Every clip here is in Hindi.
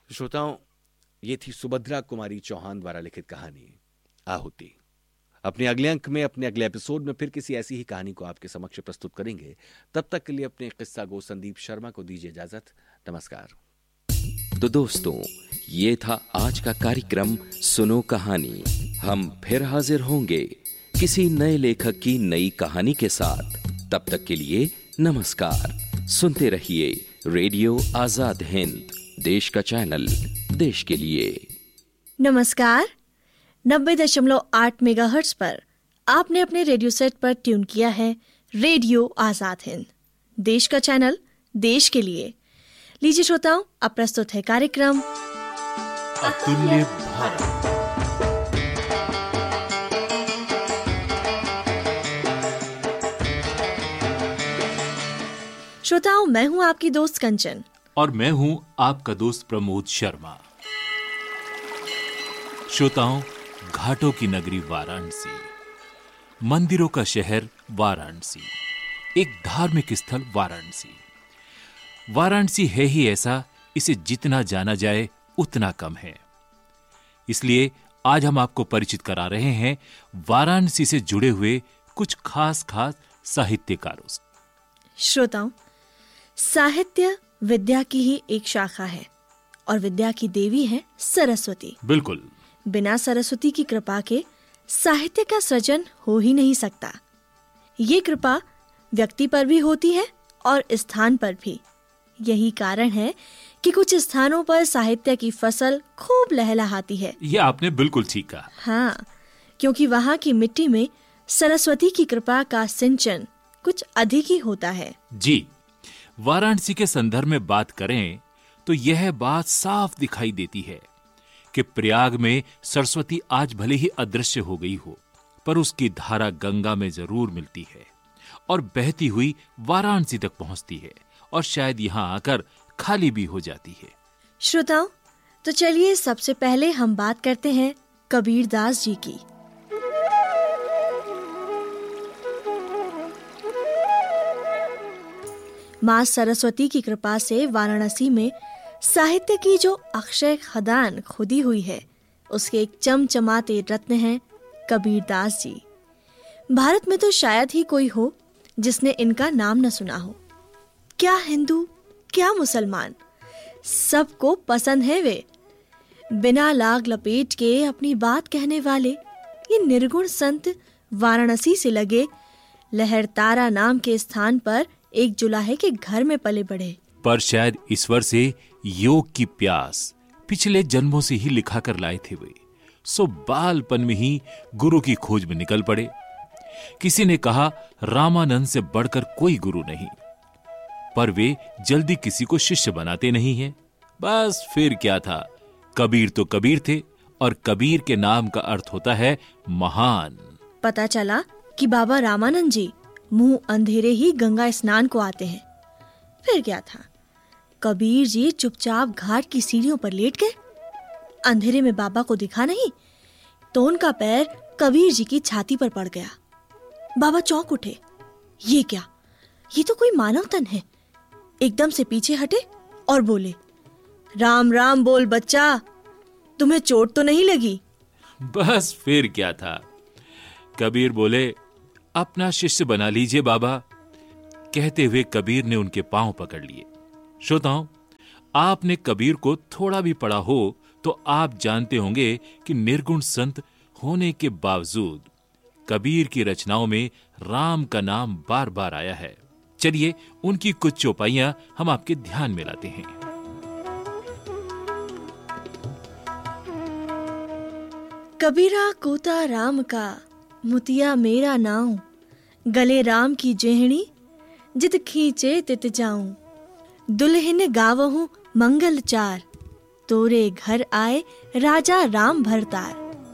श्रोताओं, ये थी सुभद्रा कुमारी चौहान द्वारा लिखित कहानी आहुति। अपने अगले अंक में, अपने अगले एपिसोड में फिर किसी ऐसी ही कहानी को आपके समक्ष प्रस्तुत करेंगे। तब तक के लिए अपने किस्सा गो संदीप शर्मा को दीजिए इजाजत। नमस्कार। तो दोस्तों, ये था आज का कार्यक्रम सुनो कहानी। हम फिर हाजिर होंगे किसी नए लेखक की नई कहानी के साथ। तब तक के लिए नमस्कार। सुनते रहिए रेडियो आजाद हिंद, देश का चैनल, देश के लिए। नमस्कार। 90.8 मेगाहर्ट्ज पर आपने अपने रेडियो सेट पर ट्यून किया है रेडियो आजाद हिंद, देश का चैनल, देश के लिए। लीजिए श्रोताओं, अब प्रस्तुत है कार्यक्रम अतुल्य भारत। श्रोताओं, मैं हूं आपकी दोस्त कंचन और मैं हूं आपका दोस्त प्रमोद शर्मा। श्रोताओं, घाटों की नगरी वाराणसी, मंदिरों का शहर वाराणसी, एक धार्मिक स्थल वाराणसी। वाराणसी है ही ऐसा, इसे जितना जाना जाए उतना कम है। इसलिए आज हम आपको परिचित करा रहे हैं वाराणसी से जुड़े हुए कुछ खास साहित्यकारों से। श्रोताओं, साहित्य विद्या की ही एक शाखा है और विद्या की देवी है सरस्वती। बिल्कुल। बिना सरस्वती की कृपा के साहित्य का सृजन हो ही नहीं सकता। ये कृपा व्यक्ति पर भी होती है और स्थान पर भी। यही कारण है कि कुछ स्थानों पर साहित्य की फसल खूब लहलहाती है। ये आपने बिल्कुल ठीक कहा। हाँ, क्योंकि वहाँ की मिट्टी में सरस्वती की कृपा का सिंचन कुछ अधिक ही होता है। जी, वाराणसी के संदर्भ में बात करें तो यह बात साफ दिखाई देती है कि प्रयाग में सरस्वती आज भले ही अदृश्य हो गई हो, पर उसकी धारा गंगा में जरूर मिलती है और बहती हुई वाराणसी तक पहुंचती है और शायद यहां आकर खाली भी हो जाती है। श्रोताओं, तो चलिए सबसे पहले हम बात करते हैं कबीरदास जी की। मां सरस्वती की कृपा से वाराणसी में साहित्य की जो अक्षय खदान खुदी हुई है, उसके एक चमचमाते रत्न हैं कबीरदास जी। भारत में तो शायद ही कोई हो जिसने इनका नाम न सुना हो। क्या हिंदू, क्या मुसलमान, सबको पसंद है वे। बिना लाग लपेट के अपनी बात कहने वाले ये निर्गुण संत वाराणसी से लगे लहरतारा नाम के स्थान पर एक जुलाहे के घर में पले बढ़े। पर शायद ईश्वर से योग की प्यास पिछले जन्मों से ही लिखा कर लाए थे वे, सो बालपन में ही गुरु की खोज में निकल पड़े। किसी ने कहा रामानंद से बढ़कर कोई गुरु नहीं, पर वे जल्दी किसी को शिष्य बनाते नहीं हैं। बस फिर क्या था, कबीर तो कबीर थे और कबीर के नाम का अर्थ होता है महान। पता चला कि बाबा रामानंद जी मुंह अंधेरे ही गंगा स्नान को आते हैं। फिर क्या था, कबीर जी चुपचाप घाट की सीढ़ियों पर लेट गए। अंधेरे में बाबा को दिखा नहीं तो उनका पैर कबीर जी की छाती पर पड़ गया। बाबा चौंक उठे। ये क्या, ये तो कोई मानव तन है। एकदम से पीछे हटे और बोले, राम राम बोल बच्चा, तुम्हें चोट तो नहीं लगी? बस फिर क्या था, कबीर बोले, अपना शिष्य बना लीजिए बाबा। कहते हुए कबीर ने उनके पांव पकड़ लिए। श्रोताओं, आपने कबीर को थोड़ा भी पढ़ा हो तो आप जानते होंगे कि निर्गुण संत होने के बावजूद कबीर की रचनाओं में राम का नाम बार बार आया है। चलिए उनकी कुछ चौपाइयां हम आपके ध्यान में लाते हैं। कबीरा कोता राम का, मुतिया मेरा नाऊ, गले राम की जेहणी, जित खींचे तित जाऊं। दुल्हन गावहूं मंगल चार, तोरे घर आए राजा राम भरतार।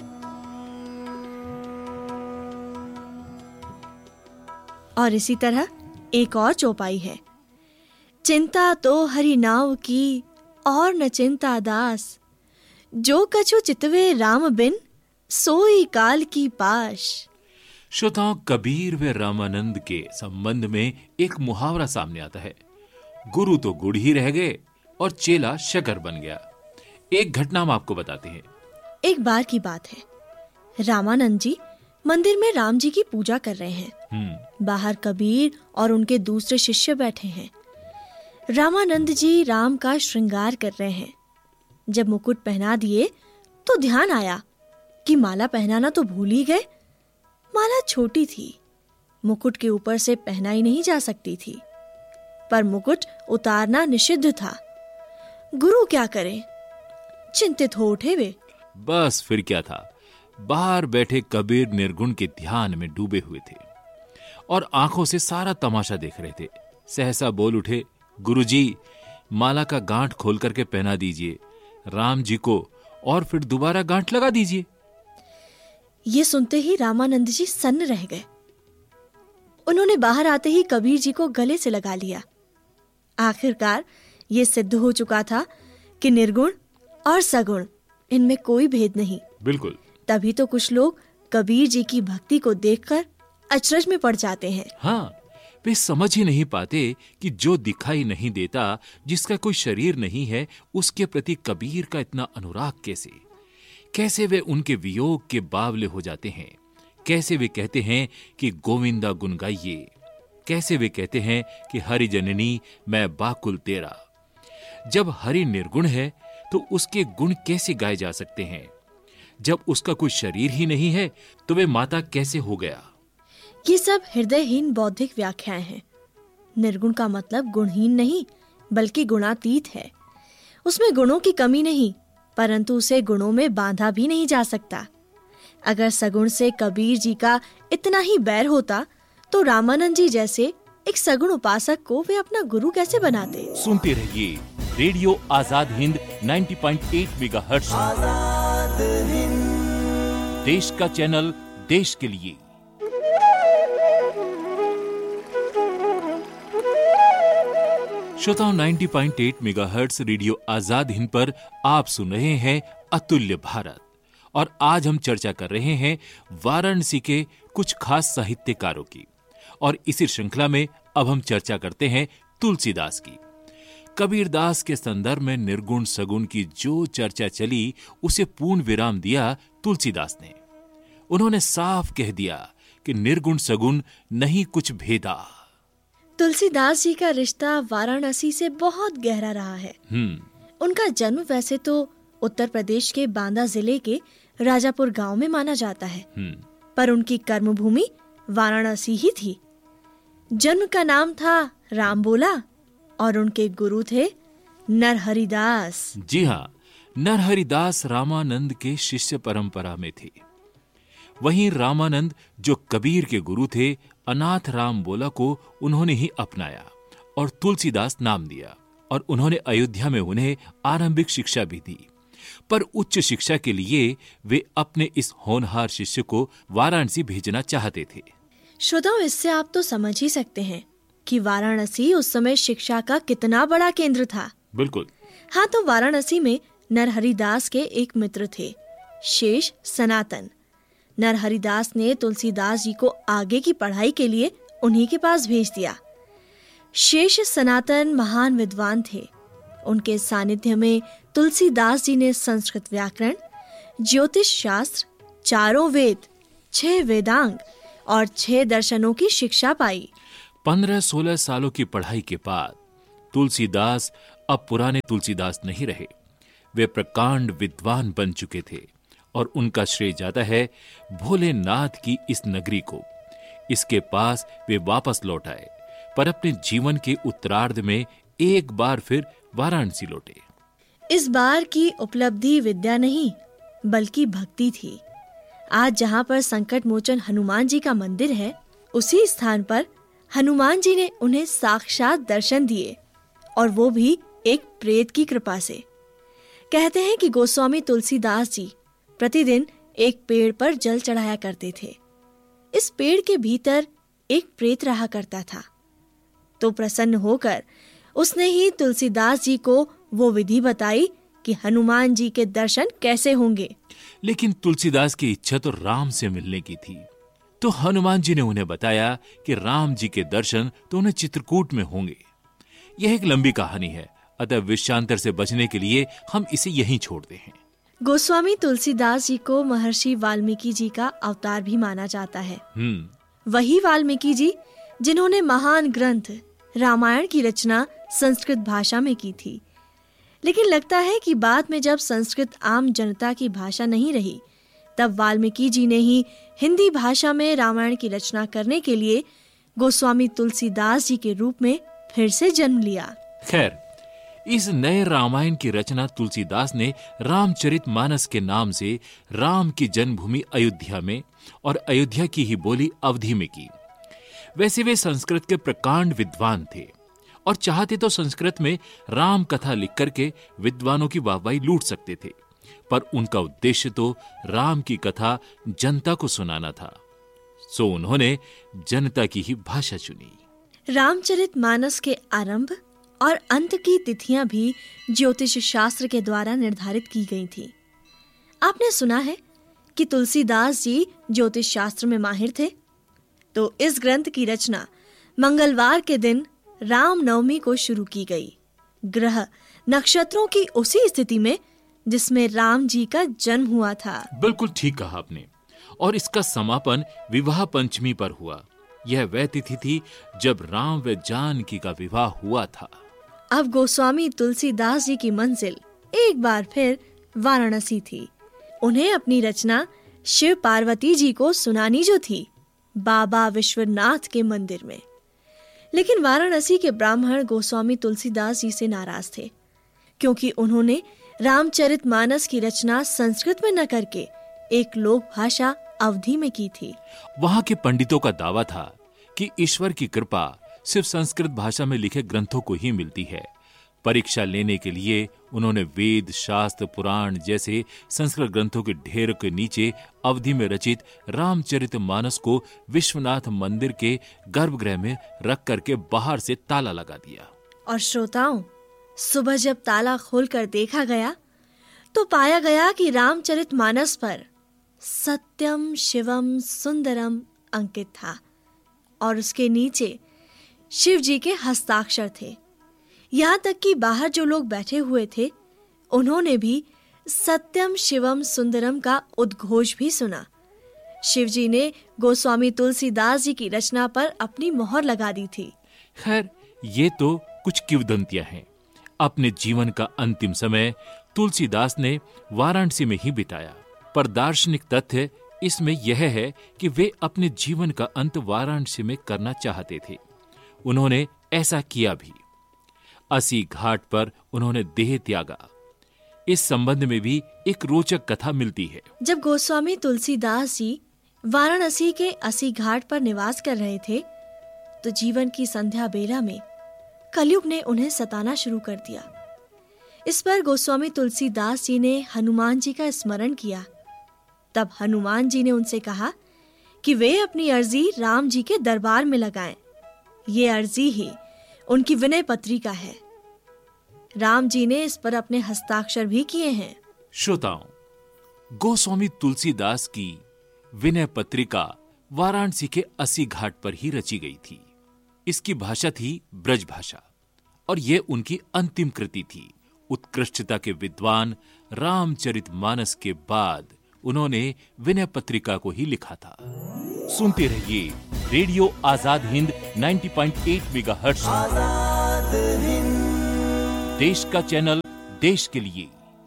और इसी तरह एक और चौपाई है। चिंता तो हरि नाव की और न चिंता दास, जो कछु चितवे राम बिन, सोई काल की पाश। श्रोताओं, कबीर व रामानंद के संबंध में एक मुहावरा सामने आता है, गुरु तो गुड़ ही रह गए और चेला शकर बन गया। एक घटना हम आपको बताते हैं। एक बार की बात है, रामानंद जी मंदिर में राम जी की पूजा कर रहे हैं। बाहर कबीर और उनके दूसरे शिष्य बैठे हैं। रामानंद जी राम का श्रृंगार कर रहे हैं। जब मुकुट पहना दिए तो ध्यान आया कि माला पहनाना तो भूल ही गए। माला छोटी थी, मुकुट के ऊपर से पहनाई नहीं जा सकती थी, पर मुकुट उतारना निषिद्ध था। गुरु क्या करें, चिंतित हो उठे वे। बस फिर क्या था, बाहर बैठे कबीर निर्गुण के ध्यान में डूबे हुए थे और आंखों से सारा तमाशा देख रहे थे। सहसा बोल उठे, गुरुजी, माला का गांठ खोल करके पहना दीजिए राम जी को और फिर दोबारा गांठ लगा दीजिए। ये सुनते ही रामानंद जी सन्न रह गए। उन्होंने बाहर आते ही कबीर जी को गले से लगा लिया। आखिरकार ये सिद्ध हो चुका था कि निर्गुण और सगुण इनमें कोई भेद नहीं। बिल्कुल। तभी तो कुछ लोग कबीर जी की भक्ति को देखकर अचरज में पड़ जाते हैं। हाँ, वे समझ ही नहीं पाते कि जो दिखाई नहीं देता, जिसका कोई शरीर नहीं है, उसके प्रति कबीर का इतना अनुराग कैसे? कैसे वे उनके वियोग के बावले हो जाते हैं? कैसे वे कहते हैं कि गोविंदा गुन गाइए? कैसे वे कहते हैं कि हरि जननी मैं बाकुल तेरा? जब हरि निर्गुण है तो उसके गुण कैसे गाए जा सकते हैं? जब उसका कोई शरीर ही नहीं है तो वे माता कैसे हो गया? ये सब हृदयहीन बौद्धिक व्याख्याएं हैं। निर्गुण का मतलब गुणहीन नहीं, बल्कि गुणातीत है। उसमें गुणों की कमी नहीं, परंतु उसे गुणों में बांधा भी नहीं जा सकता। अगर सगुण से कबीर जी का इतना ही बैर होता तो रामानंद जी जैसे एक सगुण उपासक को वे अपना गुरु कैसे बनाते? सुनते रहिए रेडियो आजाद हिंद 90.8 मेगाहर्ट्ज, देश का चैनल, देश के लिए। श्रोताओं, 90.8 मेगाहर्ट्ज रेडियो आजाद हिंद पर आप सुन रहे हैं अतुल्य भारत, और आज हम चर्चा कर रहे हैं वाराणसी के कुछ खास साहित्यकारों की। और इसी श्रृंखला में अब हम चर्चा करते हैं तुलसीदास की। कबीरदास के संदर्भ में निर्गुण सगुण की जो चर्चा चली, उसे पूर्ण विराम दिया तुलसीदास ने। उन्होंने साफ कह दिया कि निर्गुण सगुण नहीं कुछ भेदा। तुलसीदास जी का रिश्ता वाराणसी से बहुत गहरा रहा है। उनका जन्म वैसे तो उत्तर प्रदेश के बांदा जिले के राजापुर गांव में माना जाता है, पर उनकी कर्मभूमि वाराणसी ही थी। जन्म का नाम था रामबोला और उनके गुरु थे नरहरिदास। जी हाँ, नरहरिदास रामानंद के शिष्य परंपरा में थे। वहीं रामानंद जो कबीर के गुरु थे, अनाथ रामबोला को उन्होंने ही अपनाया और तुलसीदास नाम दिया, और उन्होंने अयोध्या में उन्हें आरंभिक शिक्षा भी दी। पर उच्च शिक्षा के लिए वे अपने इस होनहार शिष्य को वाराणसी भेजना चाहते थे। श्रोताओं, इससे आप तो समझ ही सकते हैं कि वाराणसी उस समय शिक्षा का कितना बड़ा केंद्र था। बिल्कुल। हाँ, तो वाराणसी में नरहरिदास के एक मित्र थे, शेष सनातन। नरहरिदास ने तुलसीदास जी को आगे की पढ़ाई के लिए उन्हीं के पास भेज दिया। शेष सनातन महान विद्वान थे। उनके सानिध्य में तुलसीदास जी ने संस्कृत व्याकरण, ज्योतिष शास्त्र, 4 वेद, 6 वेदांग और 6 दर्शनों की शिक्षा पाई। 15-16 सालों की पढ़ाई के बाद तुलसीदास अब पुराने तुलसीदास नहीं रहे। वे प्रकांड विद्वान बन चुके थे, और उनका श्रेय जाता है भोलेनाथ की इस नगरी को। इसके पास वे वापस लौट आए, पर अपने जीवन के उत्तरार्ध में एक बार फिर वाराणसी लौटे। इस बार की उपलब्धि विद्या नहीं, बल्कि भक्ति थी। आज जहाँ पर संकट मोचन हनुमान जी का मंदिर है, उसी स्थान पर हनुमान जी ने उन्हें साक्षात दर्शन दिए, और वो भी एक प्रेत की कृपा से। कहते हैं कि गोस्वामी तुलसीदास जी प्रतिदिन एक पेड़ पर जल चढ़ाया करते थे। इस पेड़ के भीतर एक प्रेत रहा करता था। तो प्रसन्न होकर उसने ही तुलसीदास जी को वो विधि बताई कि हनुमान जी के दर्शन कैसे होंगे। लेकिन तुलसीदास की इच्छा तो राम से मिलने की थी। तो हनुमान जी ने उन्हें बताया कि राम जी के दर्शन तो उन्हें चित्रकूट में होंगे। यह एक लंबी कहानी है, अतः विषांतर से बचने के लिए हम इसे यहीं छोड़ते हैं। गोस्वामी तुलसीदास जी को महर्षि वाल्मीकि जी का अवतार भी माना जाता है। वही वाल्मीकि जी जिन्होंने महान ग्रंथ रामायण की रचना संस्कृत भाषा में की थी। लेकिन लगता है कि बाद में जब संस्कृत आम जनता की भाषा नहीं रही, तब वाल्मीकि जी ने ही हिंदी भाषा में रामायण की रचना करने के लिए गोस्वामी तुलसीदास जी के रूप में फिर से जन्म लिया। खैर, इस नए रामायण की रचना तुलसीदास ने रामचरितमानस के नाम से राम की जन्मभूमि अयोध्या में और अयोध्या की ही बोली अवधि में की। वैसे वे संस्कृत के प्रकांड विद्वान थे और चाहते तो संस्कृत में राम कथा लिख करके विद्वानों की वाहवाही लूट सकते थे, पर उनका उद्देश्य तो राम की कथा जनता को सुनाना था, सो उन्होंने जनता की ही भाषा चुनी। रामचरितमानस के आरंभ और अंत की तिथियां भी ज्योतिष शास्त्र के द्वारा निर्धारित की गई थी। आपने सुना है कि तुलसीदास जी ज्योतिष शास्त्र में माहिर थे, तो इस ग्रंथ की रचना मंगलवार के दिन रामनवमी को शुरू की गई, ग्रह नक्षत्रों की उसी स्थिति में जिसमें राम जी का जन्म हुआ था। बिल्कुल ठीक कहा आपने। और इसका समापन विवाह पंचमी पर हुआ। यह वह तिथि थी जब राम व जानकी का विवाह हुआ था। अब गोस्वामी तुलसीदास जी की मंजिल एक बार फिर वाराणसी थी। उन्हें अपनी रचना शिव पार्वती जी को सुनानी जो थी बाबा विश्वनाथ के मंदिर में। लेकिन वाराणसी के ब्राह्मण गोस्वामी तुलसीदास जी से नाराज थे, क्योंकि उन्होंने रामचरितमानस की रचना संस्कृत में न करके एक लोक भाषा अवधि में की थी। वहां के पंडितों का दावा था कि ईश्वर की कृपा सिर्फ संस्कृत भाषा में लिखे ग्रंथों को ही मिलती है। परीक्षा लेने के लिए उन्होंने वेद, शास्त्र, पुराण जैसे संस्कृत ग्रंथों के ढेर के नीचे अवधि में रचित रामचरितमानस को विश्वनाथ मंदिर के गर्भगृह में रख करके बाहर से ताला लगा दिया। और श्रोताओं, सुबह जब ताला खोलकर देखा गया तो पाया गया कि रामचरितमानस पर सत्यम शिवम सुंदरम अंकित था और उसके नीचे शिव जी के हस्ताक्षर थे। यहाँ तक कि बाहर जो लोग बैठे हुए थे उन्होंने भी सत्यम शिवम सुंदरम का उद्घोष भी सुना। शिव जी ने गोस्वामी तुलसीदास जी की रचना पर अपनी मोहर लगा दी थी। खैर, ये तो कुछ किंवदंतियां हैं। अपने जीवन का अंतिम समय तुलसीदास ने वाराणसी में ही बिताया, पर दार्शनिक तथ्य इसमें यह है कि वे अपने जीवन का अंत वाराणसी में करना चाहते थे। उन्होंने ऐसा किया भी। अस्सी घाट पर उन्होंने देह त्यागा। इस संबंध में भी एक रोचक कथा मिलती है। जब गोस्वामी तुलसीदास जी वाराणसी के अस्सी घाट पर निवास कर रहे थे तो जीवन की संध्या बेला में कलयुग ने उन्हें सताना शुरू कर दिया। इस पर गोस्वामी तुलसीदास जी ने हनुमान जी का स्मरण किया। तब हनुमान जी ने उनसे कहा कि वे अपनी अर्जी राम जी के दरबार में लगाएं। ये अर्जी ही उनकी विनय पत्रिका है। राम जी ने इस पर अपने हस्ताक्षर भी किए हैं। श्रोताओं, गोस्वामी तुलसीदास की विनय पत्रिका वाराणसी के अस्सी घाट पर ही रची गई थी। इसकी भाषा थी ब्रज भाषा और यह उनकी अंतिम कृति थी। उत्कृष्टता के विद्वान रामचरितमानस के बाद उन्होंने विनय पत्रिका को ही लिखा था। सुनते रहिए रेडियो आजाद हिंद 90.8 मेगाहर्ट्ज, देश का चैनल, देश के लिए।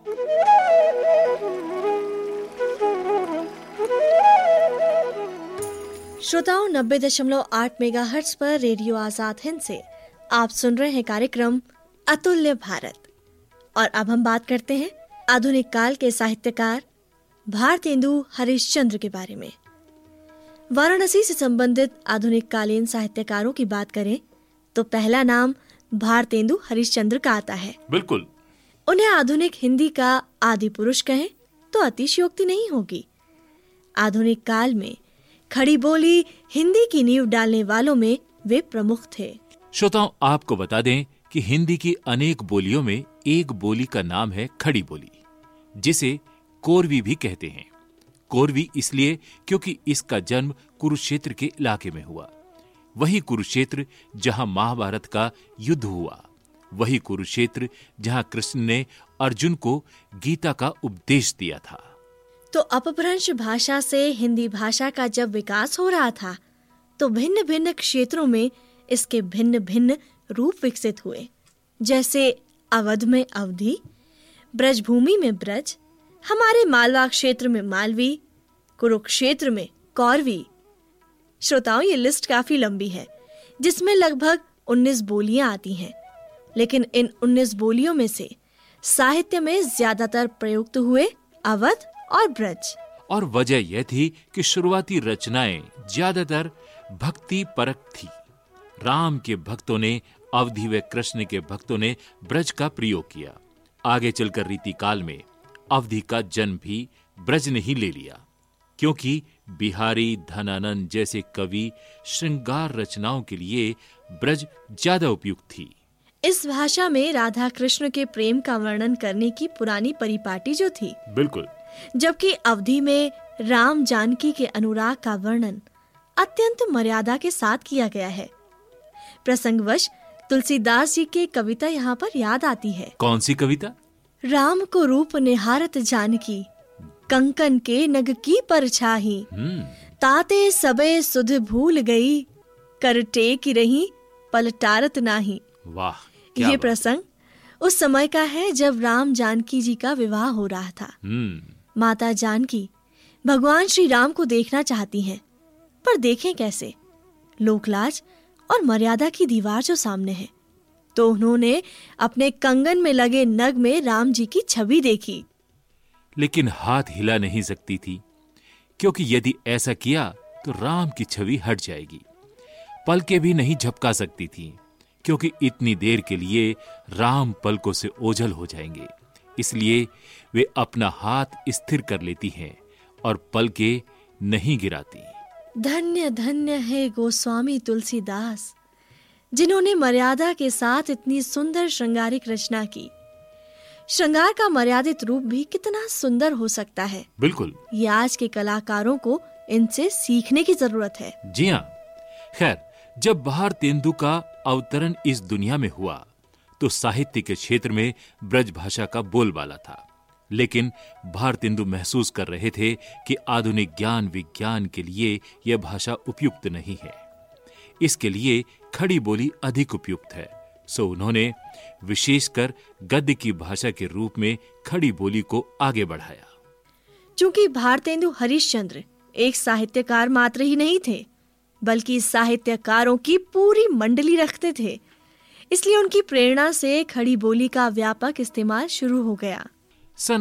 श्रोताओं, 90.8 मेगाहर्ट्ज पर रेडियो आजाद हिंद से आप सुन रहे हैं कार्यक्रम अतुल्य भारत। और अब हम बात करते हैं आधुनिक काल के साहित्यकार भारतेंदु हरिश्चंद्र के बारे में। वाराणसी से संबंधित आधुनिक कालीन साहित्यकारों की बात करें तो पहला नाम भारतेंदु हरिश्चंद्र का आता है। बिल्कुल। उन्हें आधुनिक हिंदी का आदि पुरुष कहें तो अतिशयोक्ति नहीं होगी। आधुनिक काल में खड़ी बोली हिंदी की नींव डालने वालों में वे प्रमुख थे। श्रोताओं, आपको बता दें कि हिंदी की अनेक बोलियों में एक बोली का नाम है खड़ी बोली, जिसे कोरवी भी कहते हैं। कोरवी इसलिए क्योंकि इसका जन्म कुरुक्षेत्र के इलाके में हुआ। वही कुरुक्षेत्र जहां महाभारत का युद्ध हुआ। वही कुरुक्षेत्र जहां कृष्ण ने अर्जुन को गीता का उपदेश दिया था। तो अपभ्रंश भाषा से हिंदी भाषा का जब विकास हो रहा था तो भिन्न भिन्न क्षेत्रों में इसके भिन्न भिन्न रूप विकसित हुए। जैसे अवध में अवधी, ब्रजभूमि में ब्रज, हमारे मालवा क्षेत्र में मालवी, कुरुक्षेत्र में कौरवी। श्रोताओं, ये लिस्ट काफी लंबी है जिसमें लगभग 19 बोलियां आती हैं, लेकिन इन 19 बोलियों में से साहित्य में ज्यादातर प्रयुक्त हुए अवध और ब्रज। और वजह यह थी कि शुरुआती रचनाएं ज्यादातर भक्ति परक थी। राम के भक्तों ने अवधि व कृष्ण के भक्तों ने ब्रज का प्रयोग किया। आगे चलकर रीति काल में अवधि का जन्म भी ब्रज ने ही ले लिया, क्योंकि बिहारी धनानंद जैसे कवि श्रृंगार रचनाओं के लिए ब्रज ज्यादा उपयुक्त थी। इस भाषा में राधा कृष्ण के प्रेम का वर्णन करने की पुरानी परिपाटी जो थी, बिल्कुल, जबकि अवधि में राम जानकी के अनुराग का वर्णन अत्यंत मर्यादा के साथ किया गया है। प्रसंगवश तुलसीदास जी की कविता यहाँ पर याद आती है। कौन सी कविता? राम को रूप निहारत जानकी, कंकन के नग की परछाही, ताते सबे सुध भूल गई, कर टेक रही पलटारत नाही। वाह, ये प्रसंग उस समय का है जब राम जानकी जी का विवाह हो रहा था। माता जानकी भगवान श्री राम को देखना चाहती हैं, पर देखें कैसे? लोकलाज और मर्यादा की दीवार जो सामने है। तो उन्होंने अपने कंगन में लगे नग में राम जी की छवि देखी, लेकिन हाथ हिला नहीं सकती थी, क्योंकि यदि ऐसा किया तो राम की छवि हट जाएगी। पलकें भी नहीं झपका सकती थी, क्योंकि इतनी देर के लिए राम पलकों से ओझल हो जाएंगे। इसलिए वे अपना हाथ स्थिर कर लेती हैं और पलकें नहीं गिराती। धन्य धन्य है गोस्वामी तुलसीदास, जिन्होंने मर्यादा के साथ इतनी सुंदर श्रृंगारिक रचना की। श्रृंगार का मर्यादित रूप भी कितना सुंदर हो सकता है। बिल्कुल, ये आज के कलाकारों को इनसे सीखने की जरूरत है। जी हाँ। खैर, जब भारतेंदु का अवतरण इस दुनिया में हुआ तो साहित्य के क्षेत्र में ब्रज भाषा का बोलबाला था, लेकिन भारतेंदु महसूस कर रहे थे कि आधुनिक ज्ञान विज्ञान के लिए यह भाषा उपयुक्त नहीं है। इसके लिए खड़ी बोली अधिक उपयुक्त है। सो उन्होंने विशेषकर गद्य की भाषा के रूप में खड़ी बोली को आगे बढ़ाया। चूंकि भारतेंदु हरिश्चंद्र एक साहित्यकार मात्र ही नहीं थे, बल्कि साहित्यकारों की पूरी मंडली रखते थे, इसलिए उनकी प्रेरणा से खड़ी बोली का व्यापक इस्तेमाल शुरू हो गया। सन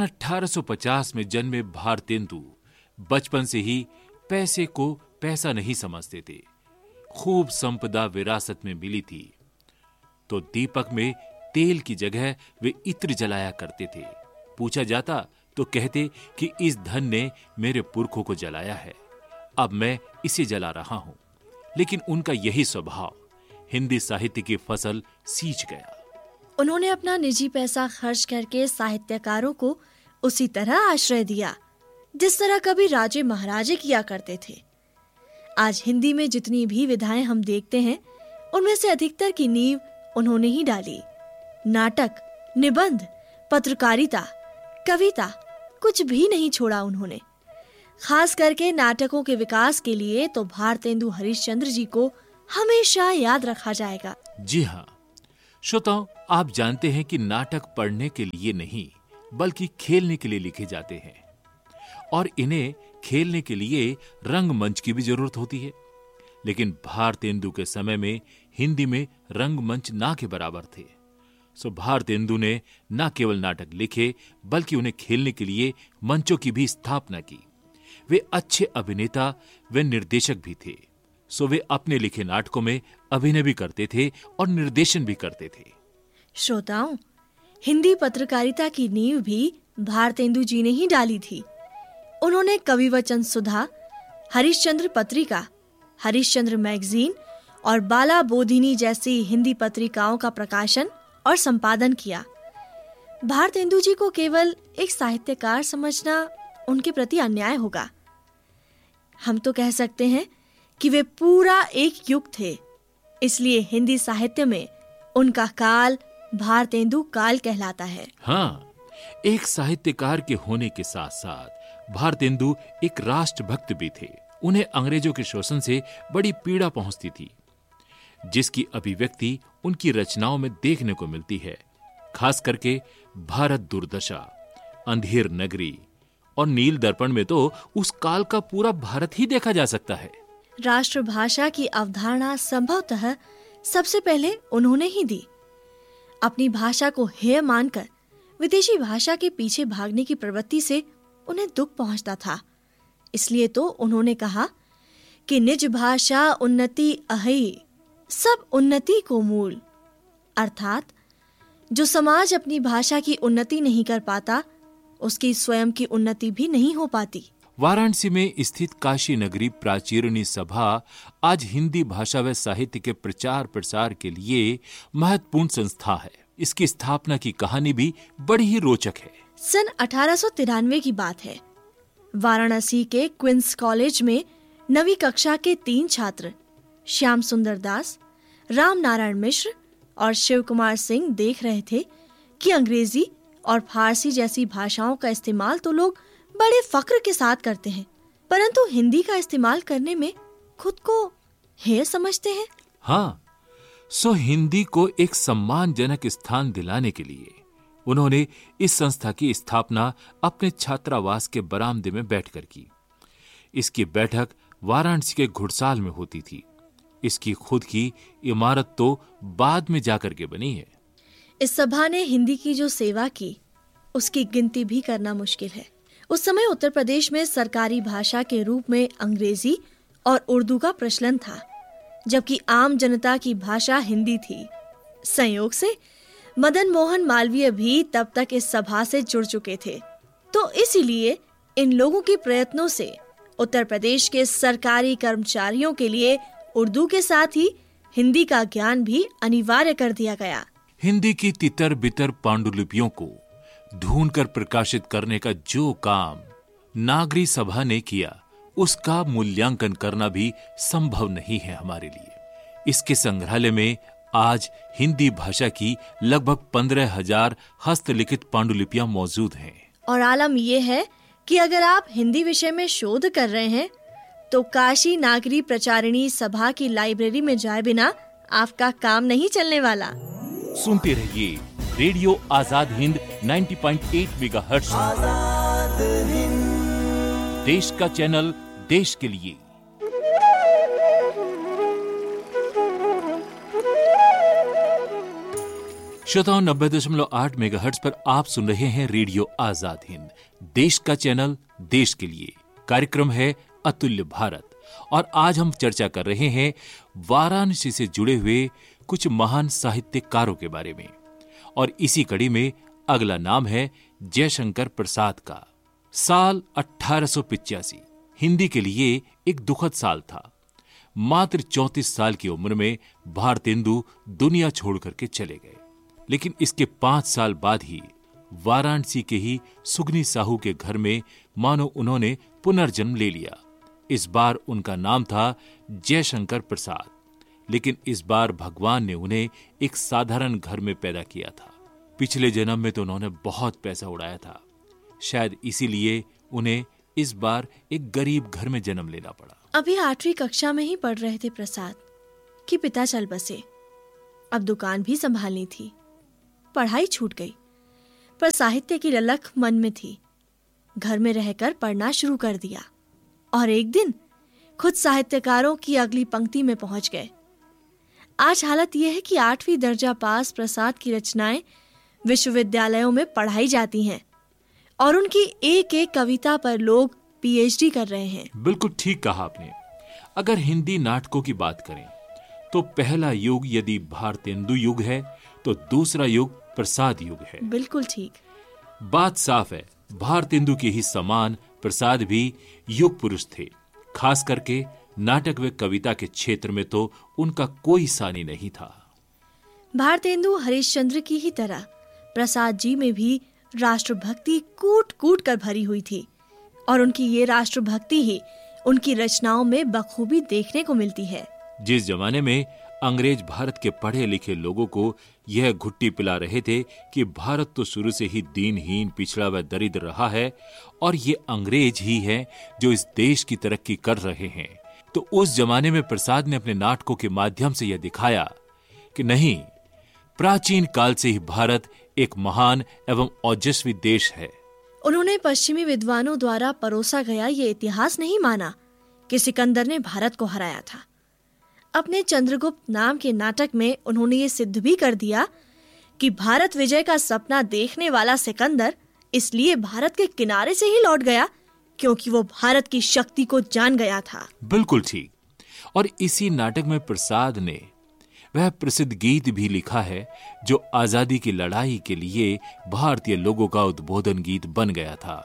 1850 में जन्मे भारतेंदु बचपन से ही पैसे को पैसा नहीं समझते थे। खूब संपदा विरासत में मिली थी, तो दीपक में तेल की जगह वे इत्र जलाया करते थे। पूछा जाता तो कहते कि इस धन ने मेरे पुरखों को जलाया है, अब मैं इसे जला रहा हूं। लेकिन उनका यही स्वभाव हिंदी साहित्य की फसल सींच गया। उन्होंने अपना निजी पैसा खर्च करके साहित्यकारों को उसी तरह आश्रय दिया जिस तरह कभी राजे महाराजे किया करते थे। आज हिंदी में जितनी भी विधाएं हम देखते हैं, उनमें से अधिकतर की नींव उन्होंने ही डाली। नाटक, निबंध, पत्रकारिता, कविता, कुछ भी नहीं छोड़ा उन्होंने। खास करके नाटकों के विकास के लिए तो भारतेंदु हरिश्चंद्र जी को हमेशा याद रखा जाएगा। जी हाँ श्रोताओ, आप जानते हैं कि नाटक पढ़ने के लिए नहीं बल्कि खेलने के लिए लिखे जाते हैं, और इन्हें खेलने के लिए रंगमंच की भी जरूरत होती है। लेकिन भारतेंदु के समय में हिंदी में रंगमंच ना के बराबर थे। सो भारतेंदु ने न केवल नाटक लिखे बल्कि उन्हें खेलने के लिए मंचों की भी स्थापना की। वे अच्छे अभिनेता व निर्देशक भी थे। सो वे अपने लिखे नाटकों में अभिनय भी करते थे और निर्देशन भी करते थे। श्रोताओं, हिंदी पत्रकारिता की नींव भी भारतेंदु जी ने ही डाली थी। उन्होंने कविवचन सुधा, हरिश्चंद्र पत्रिका, हरिश्चंद्र मैगजीन और बाला बोधिनी जैसी हिंदी पत्रिकाओं का प्रकाशन और संपादन किया। भारतेंदु जी को केवल एक साहित्यकार समझना उनके प्रति अन्याय होगा। हम तो कह सकते हैं कि वे पूरा एक युग थे। इसलिए हिंदी साहित्य में उनका काल भारतेंदु काल कहलाता है। हाँ, एक साहित्यकार के होने के साथ साथ भारतेंदु एक राष्ट्रभक्त भी थे। उन्हें अंग्रेजों के शोषण से बड़ी पीड़ा पहुंचती थी, जिसकी अभिव्यक्ति उनकी रचनाओं में देखने को मिलती है। खास करके भारत दुर्दशा, अंधेर नगरी और नील दर्पण में तो उस काल का पूरा भारत ही देखा जा सकता है। राष्ट्रभाषा की अवधारणा संभवतः सबसे पहले उन्होंने ही दी। अपनी भाषा को हेय मानकर विदेशी भाषा के पीछे भागने की प्रवृत्ति से उन्हें दुख पहुंचता था। इसलिए तो उन्होंने कहा कि निज भाषा उन्नति अहि, सब उन्नति को मूल। अर्थात जो समाज अपनी भाषा की उन्नति नहीं कर पाता, उसकी स्वयं की उन्नति भी नहीं हो पाती। वाराणसी में स्थित काशी नगरी प्राचीरणी सभा आज हिंदी भाषा व साहित्य के प्रचार प्रसार के लिए महत्वपूर्ण संस्था है। इसकी स्थापना की कहानी भी बड़ी ही रोचक है। सन 1893 की बात है। वाराणसी के क्वींस कॉलेज में 9वीं कक्षा के 3 छात्र श्याम सुंदर दास, राम नारायण मिश्र और शिव कुमार सिंह देख रहे थे कि अंग्रेजी और फारसी जैसी भाषाओं का इस्तेमाल तो लोग बड़े फक्र के साथ करते हैं, परंतु हिंदी का इस्तेमाल करने में खुद को हेय समझते हैं। हाँ, सो हिंदी को एक सम्मानजनक स्थान दिलाने के लिए उन्होंने इस संस्था की स्थापना अपने छात्रावास के बरामदे में बैठकर की। इसकी बैठक वाराणसी के घुड़साल में होती थी। इसकी खुद की इमारत तो बाद में जाकर के बनी है। इस सभा ने हिंदी की जो सेवा की, उसकी गिनती भी करना मुश्किल है। उस समय उत्तर प्रदेश में सरकारी भाषा के रूप में अंग्रेजी और उर्दू का प्रचलन था, जबकि आम जनता की भाषा हिंदी थी। संयोग से मदन मोहन मालवीय भी तब तक इस सभा से जुड़ चुके थे, तो इसीलिए इन लोगों के प्रयत्नों से उत्तर प्रदेश के सरकारी कर्मचारियों के लिए उर्दू के साथ ही हिंदी का ज्ञान भी अनिवार्य कर दिया गया। हिंदी की तितर बितर पांडुलिपियों को ढूंढकर प्रकाशित करने का जो काम नागरी सभा ने किया, उसका मूल्यांकन करना भी संभव नहीं है हमारे लिए। इसके संग्रहालय में आज हिंदी भाषा की लगभग 15,000 हस्तलिखित पांडुलिपियां मौजूद हैं। और आलम यह है कि अगर आप हिंदी विषय में शोध कर रहे हैं तो काशी नागरी प्रचारिणी सभा की लाइब्रेरी में जाए बिना आपका काम नहीं चलने वाला। सुनते रहिए रेडियो आजाद हिंद 90.8 मेगाहर्ट्ज, देश का चैनल, देश के लिए। श्रोताओं, 90.8 मेगाहर्ट्ज पर आप सुन रहे हैं रेडियो आजाद हिंद, देश का चैनल, देश के लिए। कार्यक्रम है अतुल्य भारत और आज हम चर्चा कर रहे हैं वाराणसी से जुड़े हुए कुछ महान साहित्यकारों के बारे में। और इसी कड़ी में अगला नाम है जयशंकर प्रसाद का। साल 1885 हिंदी के लिए एक दुखद साल था। मात्र 34 साल की उम्र में भारतेंदु दुनिया छोड़ करके चले गए, लेकिन इसके 5 साल बाद ही वाराणसी के ही सुगनी साहू के घर में मानो उन्होंने पुनर्जन्म ले लिया। इस बार उनका नाम था जयशंकर प्रसाद, लेकिन इस बार भगवान ने उन्हें एक साधारण घर में पैदा किया था। पिछले जन्म में तो उन्होंने बहुत पैसा उड़ाया था, शायद इसीलिए उन्हें इस बार एक गरीब घर में जन्म लेना पड़ा। अभी 8वीं कक्षा में ही पढ़ रहे थे प्रसाद कि पिता चल बसे। अब दुकान भी संभालनी थी। पढ़ाई छूट गई, पर साहित्य की ललक मन में थी। घर में रहकर पढ़ना शुरू कर दिया और एक दिन खुद साहित्यकारों की अगली पंक्ति में पहुंच गए। आज हालत यह है कि 8वीं दर्जा पास प्रसाद की रचनाएं विश्वविद्यालयों में पढ़ाई जाती हैं और उनकी एक एक कविता पर लोग पीएचडी कर रहे हैं। बिल्कुल ठीक कहा आपने। अगर हिंदी नाटकों की बात करें तो पहला युग यदि भारतेंदु युग है तो दूसरा युग प्रसाद युग है। बिल्कुल ठीक। बात साफ है, भारतेंदु के ही समान प्रसाद भी युग पुरुष थे। खास करके नाटक व कविता के क्षेत्र में तो उनका कोई सानी नहीं था। भारतेंदु हरिश्चंद्र की ही तरह प्रसाद जी में भी राष्ट्रभक्ति कूट कूट कर भरी हुई थी और उनकी ये राष्ट्रभक्ति ही उनकी रचनाओं में बखूबी देखने को मिलती है। जिस जमाने में अंग्रेज भारत के पढ़े लिखे लोगों को यह घुट्टी पिला रहे थे कि भारत तो शुरू से ही दीनहीन, पिछड़ा व दरिद्र रहा है और ये अंग्रेज ही हैं जो इस देश की तरक्की कर रहे हैं। तो उस जमाने में प्रसाद ने अपने नाटकों के माध्यम से यह दिखाया कि नहीं, प्राचीन काल से ही भारत एक महान एवं ओजस्वी देश है। उन्होंने पश्चिमी विद्वानों द्वारा परोसा गया ये इतिहास नहीं माना कि सिकंदर ने भारत को हराया था। अपने चंद्रगुप्त नाम के नाटक में उन्होंने ये सिद्ध भी कर दिया कि भारत विजय का सपना देखने वाला सिकंदर इसलिए भारत के किनारे से ही लौट गया क्योंकि वो भारत की शक्ति को जान गया था। बिल्कुल ठीक। और इसी नाटक में प्रसाद ने वह प्रसिद्ध गीत भी लिखा है जो आजादी की लड़ाई के लिए भारतीय लोगों का उद्बोधन गीत बन गया था।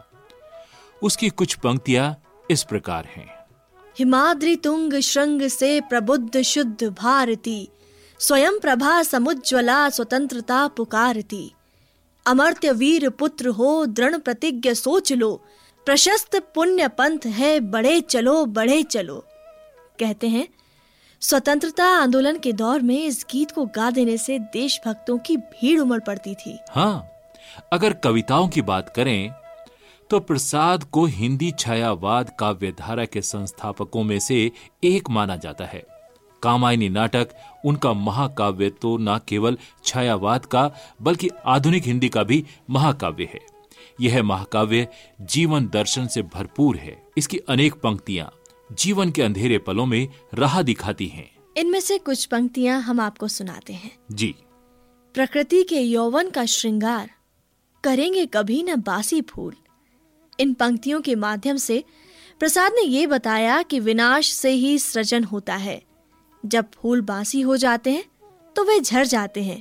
उसकी कुछ पंक्तियां इस प्रकार हैं। हिमाद्रि तुंग श्रृंग से प्रबुद्ध शुद्ध भारती, स्वयं प्रभा समुज्ज्वला स्वतंत्रता पुकारती। अमर्त्य वीर पुत्र हो दृढ़ प्रतिज्ञ सोच लो, प्रशस्त पुण्य पंथ है बढ़े चलो बढ़े चलो। कहते हैं स्वतंत्रता आंदोलन के दौर में इस गीत को गा देने से देशभक्तों की भीड़ उमड़ पड़ती थी। हाँ, अगर कविताओं की बात करें तो प्रसाद को हिंदी छायावाद काव्यधारा के संस्थापकों में से एक माना जाता है। कामायनी नाटक उनका महाकाव्य तो न केवल छायावाद का बल्कि आधुनिक हिंदी का भी महाकाव्य है। यह महाकाव्य जीवन दर्शन से भरपूर है। इसकी अनेक पंक्तियां जीवन के अंधेरे पलों में राह दिखाती हैं। इनमें से कुछ पंक्तियां हम आपको सुनाते हैं। जी। प्रकृति के यौवन का श्रृंगार करेंगे कभी न बासी फूल। इन पंक्तियों के माध्यम से प्रसाद ने ये बताया कि विनाश से ही सृजन होता है। जब फूल बासी हो जाते हैं तो वे झड़ जाते हैं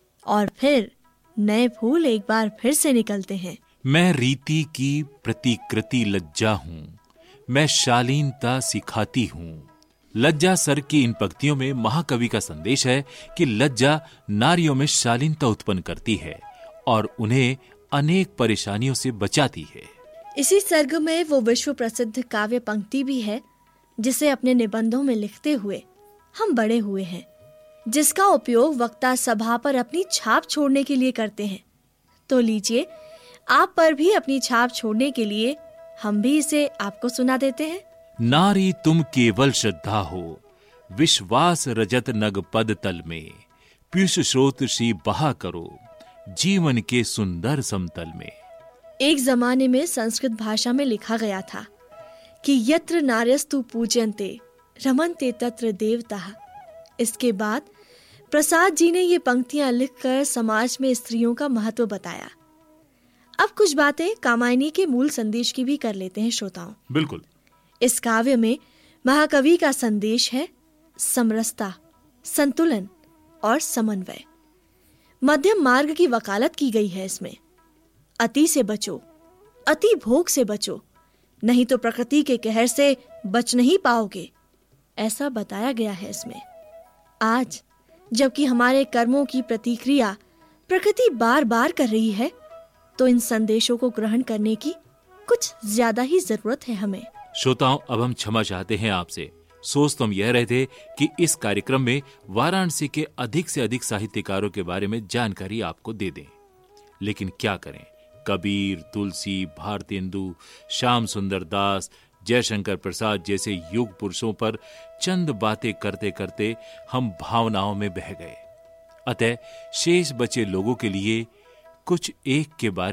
और फिर नए फूल एक बार फिर से निकलते हैं। मैं रीति की प्रतिकृति लज्जा हूँ, मैं शालीनता सिखाती हूँ। लज्जा सर की इन पंक्तियों में महाकवि का संदेश है कि लज्जा नारियों में शालीनता उत्पन्न करती है और उन्हें अनेक परेशानियों से बचाती है। इसी सर्ग में वो विश्व प्रसिद्ध काव्य पंक्ति भी है जिसे अपने निबंधों में लिखते हुए हम बड़े हुए हैं, जिसका उपयोग वक्ता सभा पर अपनी छाप छोड़ने के लिए करते हैं। तो लीजिए, आप पर भी अपनी छाप छोड़ने के लिए हम भी इसे आपको सुना देते हैं। नारी तुम केवल श्रद्धा हो, विश्वास रजत नग पद तल में, पीयूष स्रोत सी बहा करो, जीवन के सुंदर समतल में। एक जमाने में संस्कृत भाषा में लिखा गया था कि यत्र नार्यस्तु पूज्यन्ते रमन्ते तत्र देवताः। इसके बाद प्रसाद जी ने ये पंक्तियां लिखकर समाज में स्त्रियों का महत्व बताया। अब कुछ बातें कामायनी के मूल संदेश की भी कर लेते हैं श्रोताओं। बिल्कुल। इस काव्य में महाकवि का संदेश है समरसता, संतुलन और समन्वय। मध्यम मार्ग की वकालत की गई है इसमें। अति से बचो, अति भोग से बचो, नहीं तो प्रकृति के कहर से बच नहीं पाओगे, ऐसा बताया गया है इसमें। आज जबकि हमारे कर्मों की प्रतिक्रिया प्रकृति बार बार कर रही है, तो इन संदेशों को ग्रहण करने की कुछ ज्यादा ही जरूरत है हमें। श्रोताओं, अब हम क्षमा चाहते हैं आपसे। सोच तो हम यह रहे थे कि इस कार्यक्रम में वाराणसी के अधिक से अधिक साहित्यकारों के बारे में जानकारी आपको दे दें, लेकिन क्या करें, कबीर, तुलसी, भारतेंदु, श्याम सुंदर दास, जयशंकर प्रसाद जैसे युग पुरुषों पर चंद बातें करते करते हम भावनाओं में बह गए। अतः शेष बचे लोगों के लिए कुछ एक के बारे